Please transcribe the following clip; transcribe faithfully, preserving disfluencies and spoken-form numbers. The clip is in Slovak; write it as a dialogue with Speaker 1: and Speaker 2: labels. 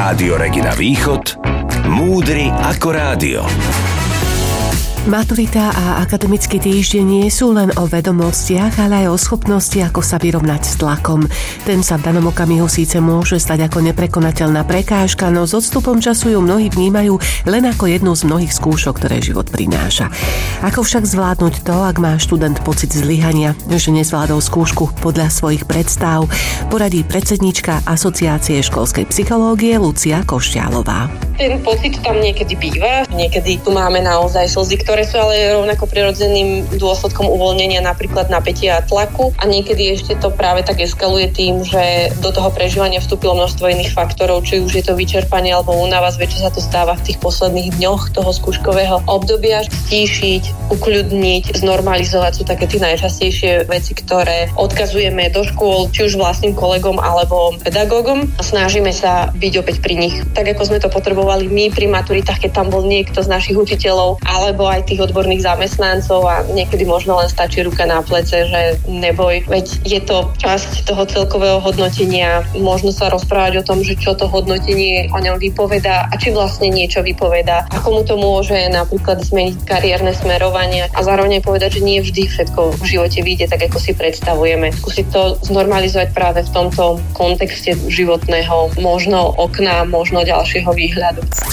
Speaker 1: Rádio Regina Východ, múdry ako rádio.
Speaker 2: Maturita a akademický týždeň nie sú len o vedomostiach, ale aj o schopnosti, ako sa vyrovnať s tlakom. Ten sa v danom okamihu síce môže stať ako neprekonateľná prekážka, no s odstupom času ju mnohí vnímajú len ako jednu z mnohých skúšok, ktoré život prináša. Ako však zvládnuť to, ak má študent pocit zlyhania, že nezvládol skúšku podľa svojich predstav, poradí predsedníčka Asociácie školskej psychológie Lucia Košťálová.
Speaker 3: Ten pocit tam niekedy býva, niekedy tu máme naozaj slzy, ktoré sú ale rovnako prirodzeným dôsledkom uvoľnenia napríklad napätia a tlaku a niekedy ešte to práve tak eskaluje tým, že do toho prežívania vstúpilo množstvo iných faktorov, či už je to vyčerpanie alebo únava, zväčša sa to stáva v tých posledných dňoch toho skúškového obdobia. Stíšiť, ukľudniť, znormalizovať sú také tie najčastejšie veci, ktoré odkazujeme do škôl, či už vlastným kolegom alebo pedagógom. Snažíme sa byť opäť pri nich, tak ako sme to potrebovali my pri maturitách, keď tam bol niekto z našich učiteľov alebo aj tých odborných zamestnancov a niekedy možno len stačí ruka na plece, že neboj, veď je to časť toho celkového hodnotenia. Možno sa rozprávať o tom, že čo to hodnotenie o ňom vypovedá a či vlastne niečo vypovedá. Ako mu to môže napríklad zmeniť kariérne smerovanie a zároveň povedať, že nie vždy všetko v živote vyjde tak, ako si predstavujeme. Skúsiť to znormalizovať práve v tomto kontexte životného možno okna, možno ďalšieho výhľadu.